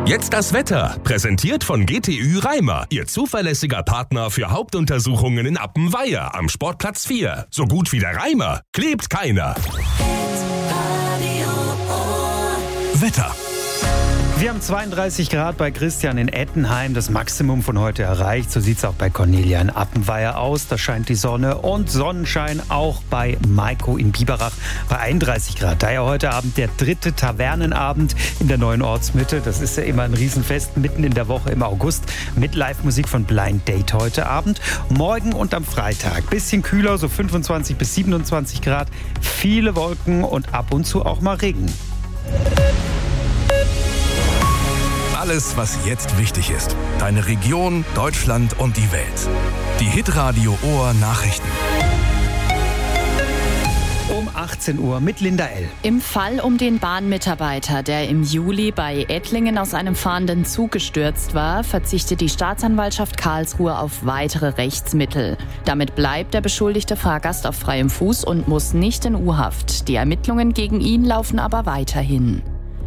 Jetzt das Wetter, präsentiert von GTÜ Reimer, Ihr zuverlässiger Partner für Hauptuntersuchungen in Appenweier am Sportplatz 4. So gut wie der Reimer klebt keiner. Wetter. Wir haben 32 Grad bei Christian in Ettenheim, das Maximum von heute erreicht. So sieht es auch bei Cornelia in Appenweier aus. Da scheint die Sonne und Sonnenschein auch bei Maiko in Biberach bei 31 Grad. Daher heute Abend der 3. Tavernenabend in der neuen Ortsmitte. Das ist ja immer ein Riesenfest mitten in der Woche im August mit Live-Musik von Blind Date heute Abend. Morgen und am Freitag bisschen kühler, so 25 bis 27 Grad. Viele Wolken und ab und zu auch mal Regen. Alles, was jetzt wichtig ist. Deine Region, Deutschland und die Welt. Die Hitradio Ohr Nachrichten. Um 18 Uhr mit Linda L. Im Fall um den Bahnmitarbeiter, der im Juli bei Ettlingen aus einem fahrenden Zug gestürzt war, verzichtet die Staatsanwaltschaft Karlsruhe auf weitere Rechtsmittel. Damit bleibt der beschuldigte Fahrgast auf freiem Fuß und muss nicht in U-Haft. Die Ermittlungen gegen ihn laufen aber weiterhin.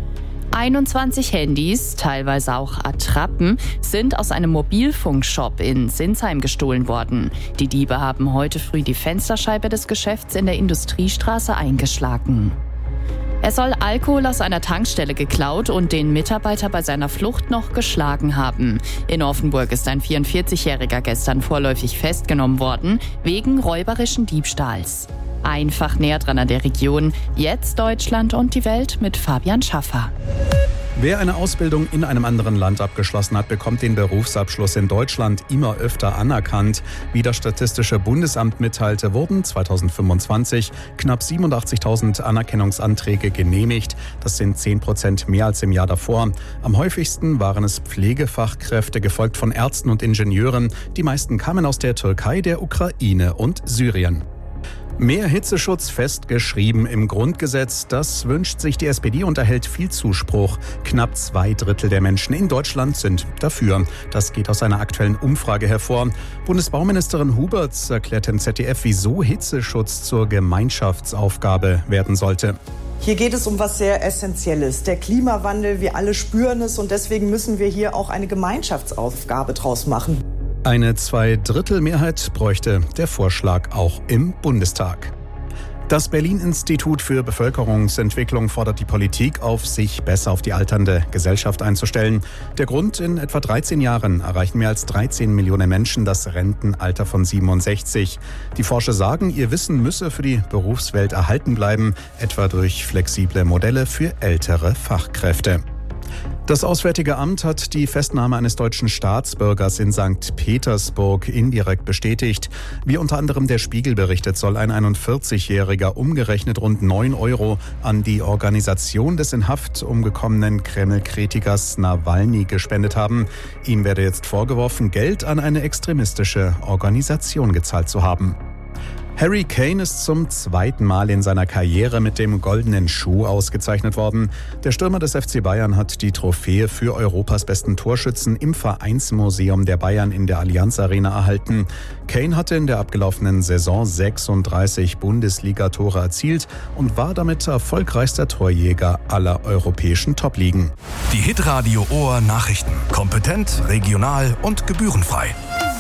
21 Handys, teilweise auch Attrappen, sind aus einem Mobilfunkshop in Sinsheim gestohlen worden. Die Diebe haben heute früh die Fensterscheibe des Geschäfts in der Industriestraße eingeschlagen. Er soll Alkohol aus einer Tankstelle geklaut und den Mitarbeiter bei seiner Flucht noch geschlagen haben. In Offenburg ist ein 44-Jähriger gestern vorläufig festgenommen worden, wegen räuberischen Diebstahls. Einfach näher dran an der Region. Jetzt Deutschland und die Welt mit Fabian Schaffer. Wer eine Ausbildung in einem anderen Land abgeschlossen hat, bekommt den Berufsabschluss in Deutschland immer öfter anerkannt. Wie das Statistische Bundesamt mitteilte, wurden 2025 knapp 87.000 Anerkennungsanträge genehmigt. Das sind 10% mehr als im Jahr davor. Am häufigsten waren es Pflegefachkräfte, gefolgt von Ärzten und Ingenieuren. Die meisten kamen aus der Türkei, der Ukraine und Syrien. Mehr Hitzeschutz festgeschrieben im Grundgesetz, das wünscht sich die SPD und erhält viel Zuspruch. Knapp 2/3 der Menschen in Deutschland sind dafür. Das geht aus einer aktuellen Umfrage hervor. Bundesbauministerin Huberts erklärt im ZDF, wieso Hitzeschutz zur Gemeinschaftsaufgabe werden sollte. Hier geht es um was sehr Essentielles. Der Klimawandel, wir alle spüren es und deswegen müssen wir hier auch eine Gemeinschaftsaufgabe draus machen. Eine 2/3 bräuchte der Vorschlag auch im Bundestag. Das Berlin-Institut für Bevölkerungsentwicklung fordert die Politik auf, sich besser auf die alternde Gesellschaft einzustellen. Der Grund: in etwa 13 Jahren erreichen mehr als 13 Millionen Menschen das Rentenalter von 67. Die Forscher sagen, ihr Wissen müsse für die Berufswelt erhalten bleiben, etwa durch flexible Modelle für ältere Fachkräfte. Das Auswärtige Amt hat die Festnahme eines deutschen Staatsbürgers in St. Petersburg indirekt bestätigt. Wie unter anderem der Spiegel berichtet, soll ein 41-Jähriger umgerechnet rund 9 Euro an die Organisation des in Haft umgekommenen Kreml-Kritikers Nawalny gespendet haben. Ihm werde jetzt vorgeworfen, Geld an eine extremistische Organisation gezahlt zu haben. Harry Kane ist zum 2. Mal in seiner Karriere mit dem Goldenen Schuh ausgezeichnet worden. Der Stürmer des FC Bayern hat die Trophäe für Europas besten Torschützen im Vereinsmuseum der Bayern in der Allianz Arena erhalten. Kane hatte in der abgelaufenen Saison 36 Bundesliga-Tore erzielt und war damit erfolgreichster Torjäger aller europäischen Top-Ligen. Die Hitradio Ohr Nachrichten. Kompetent, regional und gebührenfrei.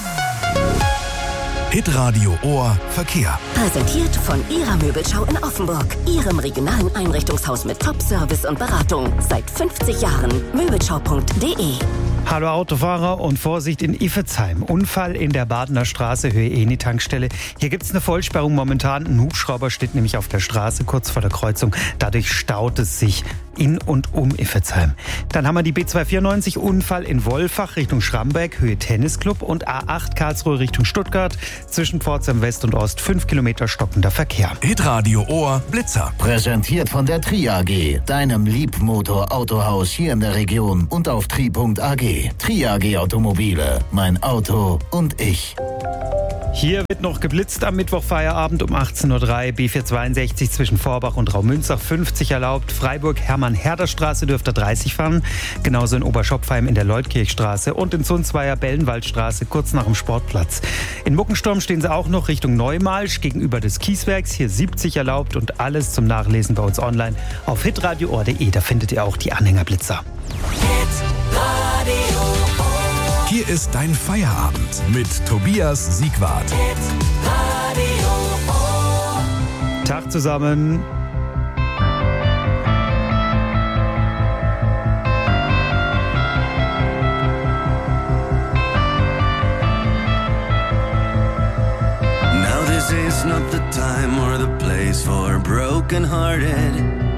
Hitradio Ohr Verkehr. Präsentiert von Ihrer Möbelschau in Offenburg. Ihrem regionalen Einrichtungshaus mit Top-Service und Beratung. Seit 50 Jahren. Möbelschau.de. Hallo Autofahrer und Vorsicht in Iffezheim. Unfall in der Badener Straße, Höhe Eni-Tankstelle. Hier gibt es eine Vollsperrung momentan. Ein Hubschrauber steht nämlich auf der Straße kurz vor der Kreuzung. Dadurch staut es sich in und um Iffezheim. Dann haben wir die B294, Unfall in Wolfach Richtung Schramberg, Höhe Tennisclub, und A8 Karlsruhe Richtung Stuttgart. Zwischen Pforzheim West und Ost 5 Kilometer stockender Verkehr. Hitradio Ohr Blitzer. Präsentiert von der Tri AG, deinem Liebmotor-Autohaus hier in der Region und auf tri.ag. Tri AG Automobile, mein Auto und ich. Hier wird noch geblitzt am Mittwochfeierabend um 18.03 Uhr. B462 zwischen Vorbach und Raumünzach 50 erlaubt. Freiburg Hermann-Herder-Straße dürfte 30 fahren. Genauso in Oberschopfheim in der Leutkirchstraße und in Sundsweier Bellenwaldstraße kurz nach dem Sportplatz. In Muckensturm stehen sie auch noch Richtung Neumalsch gegenüber des Kieswerks. Hier 70 erlaubt und alles zum Nachlesen bei uns online auf hitradioohr.de. Da findet ihr auch die Anhängerblitzer. Hitradio. Hier ist dein Feierabend mit Tobias Siegwart. Tag zusammen. Now this is not the time or the place for broken-hearted.